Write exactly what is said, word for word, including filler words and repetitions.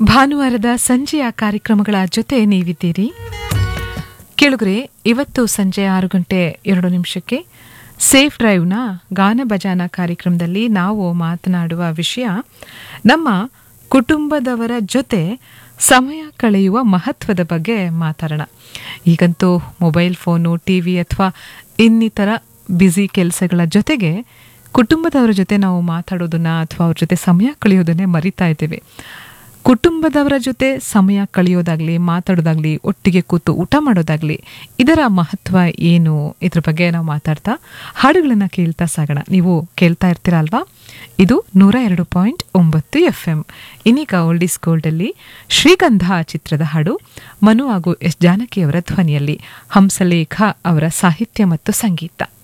ಭಾನುವಾರದ ಸಂಜೆಯ ಕಾರ್ಯಕ್ರಮಗಳ ಜೊತೆ ನೀವಿದ್ದೀರಿ. ಕೇಳುಗರೆ, ಇವತ್ತು ಸಂಜೆ ಆರು ಗಂಟೆ ಎರಡು ನಿಮಿಷಕ್ಕೆ ಸೇಫ್ ಡ್ರೈವ್ನ ಗಾನ ಭಜಾನ ಕಾರ್ಯಕ್ರಮದಲ್ಲಿ ನಾವು ಮಾತನಾಡುವ ವಿಷಯ ನಮ್ಮ ಕುಟುಂಬದವರ ಜೊತೆ ಸಮಯ ಕಳೆಯುವ ಮಹತ್ವದ ಬಗ್ಗೆ ಮಾತಾಡೋಣ. ಈಗಂತೂ ಮೊಬೈಲ್ ಫೋನು, ಟಿವಿ ಅಥವಾ ಇನ್ನಿತರ ಬ್ಯುಸಿ ಕೆಲಸಗಳ ಜೊತೆಗೆ ಕುಟುಂಬದವರ ಜೊತೆ ನಾವು ಮಾತಾಡೋದನ್ನ ಅಥವಾ ಅವ್ರ ಜೊತೆ ಸಮಯ ಕಳೆಯೋದನ್ನೇ ಮರಿತಾ ಇದ್ದೇವೆ. ಕುಟುಂಬದವರ ಜೊತೆ ಸಮಯ ಕಳೆಯೋದಾಗ್ಲಿ, ಮಾತಾಡೋದಾಗ್ಲಿ, ಒಟ್ಟಿಗೆ ಕೂತು ಊಟ ಮಾಡೋದಾಗ್ಲಿ, ಇದರ ಮಹತ್ವ ಏನು, ಇದ್ರ ಬಗ್ಗೆ ನಾವು ಮಾತಾಡ್ತಾ ಹಾಡುಗಳನ್ನ ಕೇಳ್ತಾ ಸಾಗೋಣ. ನೀವು ಕೇಳ್ತಾ ಇರ್ತೀರ ಅಲ್ವಾ? ಇದು ನೂರ ಎರಡು ಪಾಯಿಂಟ್ ಒಂಬತ್ತು ಎಫ್ ಎಂ. ಇನ್ನೀಗ ಓಲ್ಡಿಸ್ ಗೋಲ್ಡಲ್ಲಿ ಶ್ರೀಗಂಧ ಚಿತ್ರದ ಹಾಡು ಮನು ಹಾಗೂ ಎಸ್ ಜಾನಕಿಯವರ ಧ್ವನಿಯಲ್ಲಿ, ಹಂಸಲೇಖ ಅವರ ಸಾಹಿತ್ಯ ಮತ್ತು ಸಂಗೀತ.